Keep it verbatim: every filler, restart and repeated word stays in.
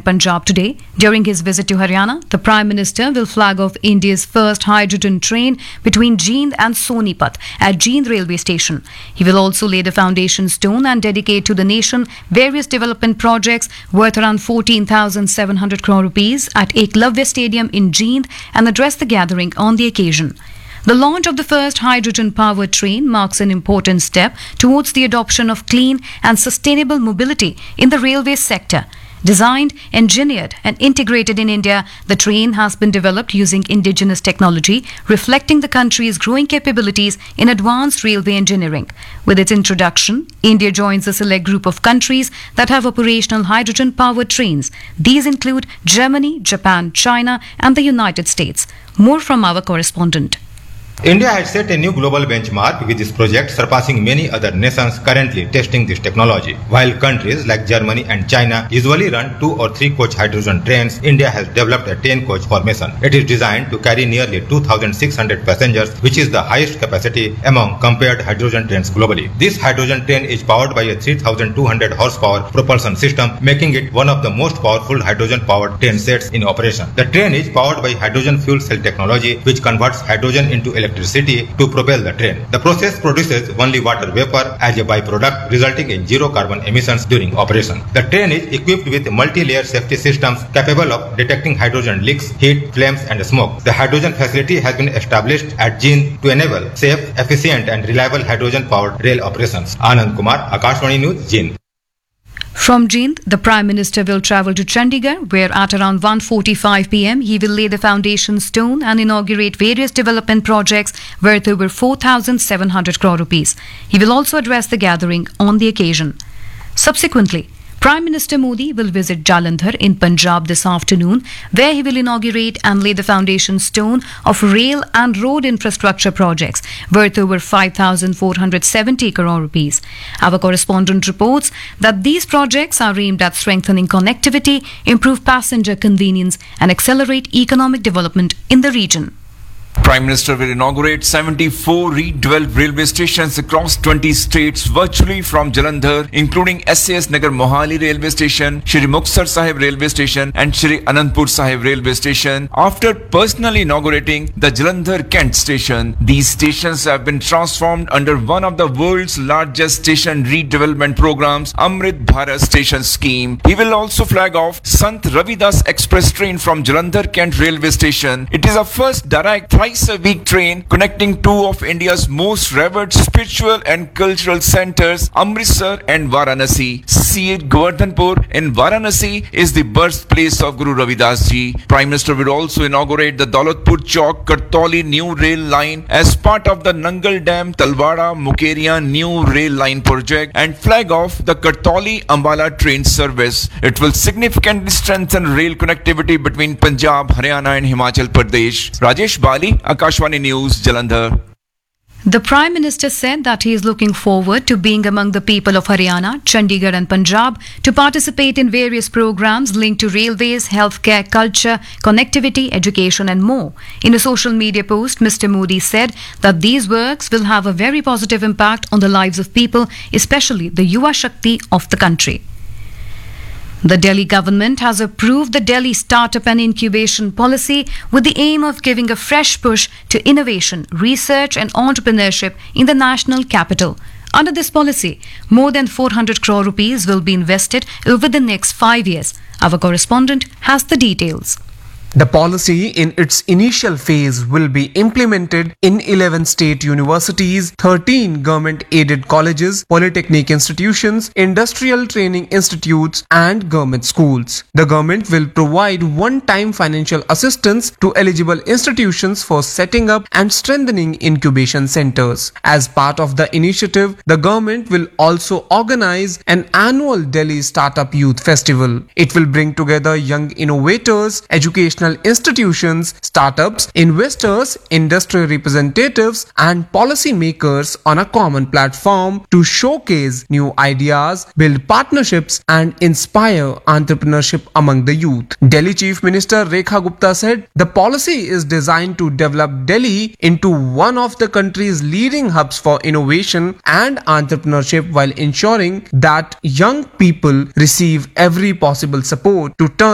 Punjab today. During his visit to Haryana, the Prime Minister will flag off India's first hydrogen train between Jind and Sonipat at Jind railway station. He will also lay the foundation stone and dedicate to the nation various development projects worth around fourteen thousand seven hundred crore rupees at Eklavya Stadium in Jind and address the gathering on the occasion. The launch of the first hydrogen-powered train marks an important step towards the adoption of clean and sustainable mobility in the railway sector. Designed, engineered and integrated in India, the train has been developed using indigenous technology, reflecting the country's growing capabilities in advanced railway engineering. With its introduction, India joins a select group of countries that have operational hydrogen-powered trains. These include Germany, Japan, China and the United States. More from our correspondent. India has set a new global benchmark with this project, surpassing many other nations currently testing this technology. While countries like Germany and China usually run two or three coach hydrogen trains, India has developed a ten coach formation. It is designed to carry nearly two thousand six hundred passengers, which is the highest capacity among compared hydrogen trains globally. This hydrogen train is powered by a three thousand two hundred horsepower propulsion system, making it one of the most powerful hydrogen-powered train sets in operation. The train is powered by hydrogen fuel cell technology, which converts hydrogen into electricity electricity to propel the train. The process produces only water vapor as a byproduct, resulting in zero carbon emissions during operation. The train is equipped with multi-layer safety systems capable of detecting hydrogen leaks, heat, flames and smoke. The hydrogen facility has been established at Jind to enable safe, efficient and reliable hydrogen-powered rail operations. Anand Kumar, Akashvani News, Jind. From Jind, the Prime Minister will travel to Chandigarh, where at around one forty-five p m he will lay the foundation stone and inaugurate various development projects worth over four thousand seven hundred crore rupees. He will also address the gathering on the occasion. Subsequently, Prime Minister Modi will visit Jalandhar in Punjab this afternoon, where he will inaugurate and lay the foundation stone of rail and road infrastructure projects worth over five thousand four hundred seventy crore rupees. Our correspondent reports that these projects are aimed at strengthening connectivity, improve passenger convenience and accelerate economic development in the region. Prime Minister will inaugurate seventy-four redeveloped railway stations across twenty states virtually from Jalandhar, including S A S Nagar Mohali Railway Station, Shri Muktsar Sahib Railway Station and Shri Anandpur Sahib Railway Station. After personally inaugurating the Jalandhar Kent Station, these stations have been transformed under one of the world's largest station redevelopment programs, Amrit Bharat Station Scheme. He will also flag off Sant Ravidas Express train from Jalandhar Kent Railway Station. It is a first direct a week train connecting two of India's most revered spiritual and cultural centers, Amritsar and Varanasi. See, Govardhanpur in Varanasi is the birthplace of Guru Ravidas Ji. Prime Minister will also inaugurate the Daulatpur Chowk Kartoli new rail line as part of the Nangal Dam Talwada Mukeria new rail line project and flag off the Kartoli Ambala train service. It will significantly strengthen rail connectivity between Punjab, Haryana and Himachal Pradesh. Rajesh Bali, Akashvani News, Jalandhar. The Prime Minister said that he is looking forward to being among the people of Haryana, Chandigarh and Punjab to participate in various programs linked to railways, healthcare, culture, connectivity, education and more. In a social media post, Mister Modi said that these works will have a very positive impact on the lives of people, especially the Yuva Shakti of the country. The Delhi government has approved the Delhi Startup and Incubation Policy with the aim of giving a fresh push to innovation, research and entrepreneurship in the national capital. Under this policy, more than four hundred crore rupees will be invested over the next five years. Our correspondent has the details. The policy in its initial phase will be implemented in eleven state universities, thirteen government-aided colleges, polytechnic institutions, industrial training institutes and government schools. The government will provide one-time financial assistance to eligible institutions for setting up and strengthening incubation centers. As part of the initiative, the government will also organize an annual Delhi Startup Youth Festival. It will bring together young innovators, educational institutions, startups, investors, industry representatives and policy makers on a common platform to showcase new ideas, build partnerships and inspire entrepreneurship among the youth. Delhi Chief Minister Rekha Gupta said the policy is designed to develop Delhi into one of the country's leading hubs for innovation and entrepreneurship while ensuring that young people receive every possible support to turn